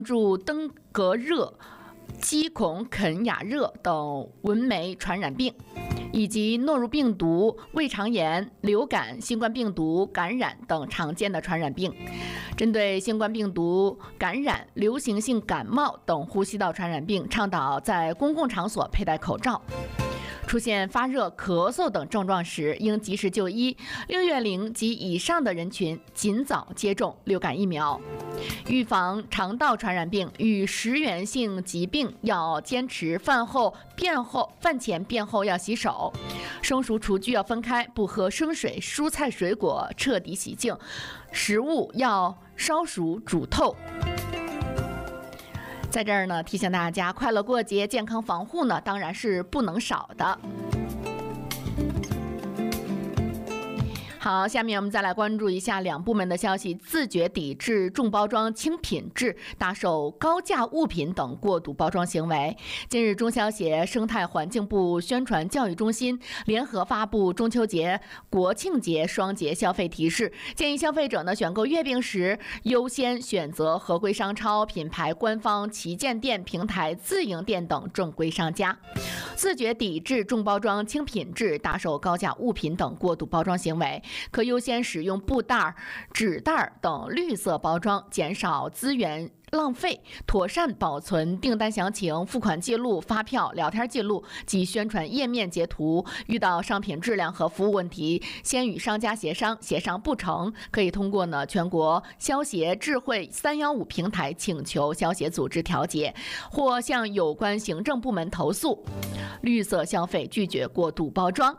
注登革热、鸡孔肯亚热等蚊媒传染病，以及诺如病毒、胃肠炎、流感、新冠病毒感染等常见的传染病。针对新冠病毒感染、流行性感冒等呼吸道传染病，倡导在公共场所佩戴口罩。出现发热、咳嗽等症状时，应及时就医。6月龄及以上的人群尽早接种流感疫苗。预防肠道传染病与食源性疾病，要坚持饭前便后要洗手，生熟厨具要分开，不喝生水，蔬菜水果彻底洗净，食物要烧熟煮透。在这儿呢，提醒大家，快乐过节，健康防护呢，当然是不能少的。好，下面我们再来关注一下2部门的消息。自觉抵制重包装轻品质、大售高价物品等过度包装行为。近日，中消协、生态环境部宣传教育中心联合发布中秋节、国庆节双节消费提示，建议消费者呢选购月饼时优先选择合规商超、品牌官方旗舰店、平台自营店等正规商家。自觉抵制重包装轻品质、大售高价物品等过度包装行为，可优先使用布袋、纸袋等绿色包装，减少资源浪费，妥善保存订单详情、付款记录、发票、聊天记录及宣传页面截图。遇到商品质量和服务问题，先与商家协商，协商不成，可以通过全国消协智慧315平台请求消协组织调节，或向有关行政部门投诉。绿色消费，拒绝过度包装。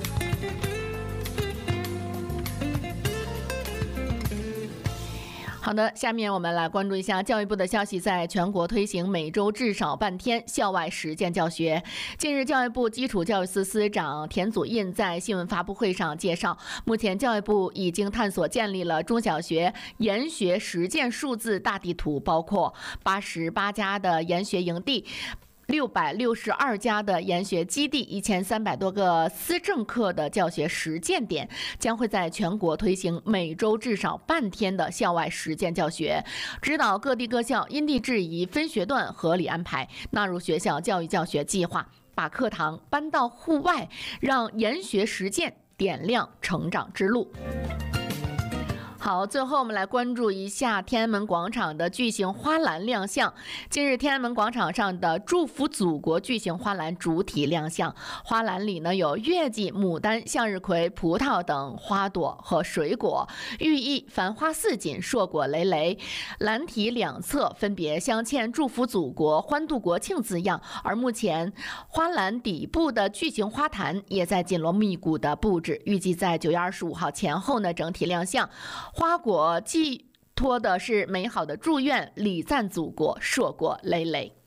好的，下面我们来关注一下教育部的消息。在全国推行每周至少半天校外实践教学。近日，教育部基础教育司司长田祖印在新闻发布会上介绍，目前教育部已经探索建立了中小学研学实践数字大地图，包括88家的研学营地、662家的研学基地、1300多个思政课的教学实践点，将会在全国推行每周至少半天的校外实践教学，指导各地各校因地制宜、分学段合理安排，纳入学校教育教学计划，把课堂搬到户外，让研学实践点亮成长之路。好，最后我们来关注一下天安门广场的巨型花篮亮相。近日，天安门广场上的祝福祖国巨型花篮主体亮相，花篮里呢有月季、牡丹、向日葵、葡萄等花朵和水果，寓意繁花似锦、硕果累累。篮体两侧分别镶嵌祝福祖国、欢度国庆字样，而目前花篮底部的巨型花坛也在紧锣密鼓的布置，预计在9月25号前后呢整体亮相。花果寄托的是美好的祝愿，礼赞祖国硕果累累。